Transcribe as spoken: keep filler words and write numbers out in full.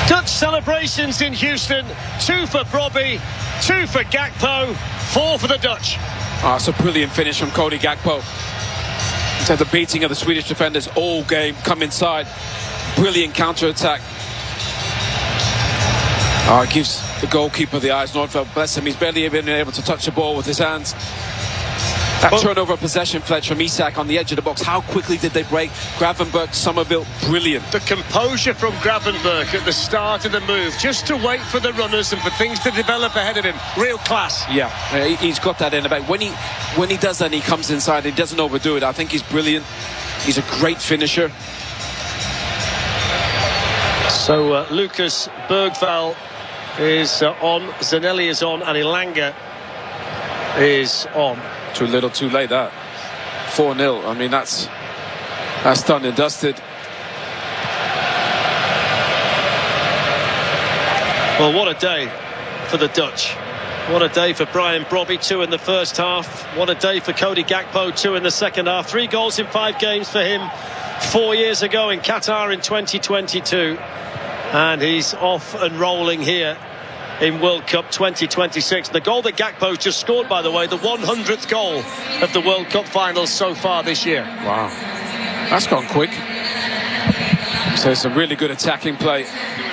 Dutch celebrations in Houston. Two for Brobbey, two for Gakpo, four for the Dutch. Oh, it's a brilliant finish from Cody Gakpo. He's had the beating of the Swedish defenders all game. Come inside. Brilliant counter-attack. Oh, it gives the goalkeeper the eyes. Nordfeldt, bless him, he's barely been able to touch the ball with his hands. That well, turnover of possession, Fletch, from Isak on the edge of the box. How quickly did they break? Gravenberch, Somerville, brilliant. The composure from Gravenberch at the start of the move, just to wait for the runners and for things to develop ahead of him. Real class. Yeah, he's got that in the back. When he, when he does that, he comes inside. He doesn't overdo it. I think he's brilliant. He's a great finisher. So uh, Lucas Bergvall is uh, on, Zanelli is on, and Elanga is on. Too little, too late, that. four nil. I mean, that's that's done and dusted. Well, what a day for the Dutch. What a day for Brian Brobbey, two in the first half. What a day for Cody Gakpo, two in the second half. Three goals in five games for him four years ago in Qatar in twenty twenty-two. And he's off and rolling here in World Cup twenty twenty-six. The goal that Gakpo just scored, by the way, the one hundredth goal of the World Cup finals so far this year. Wow, that's gone quick. So it's a really good attacking play.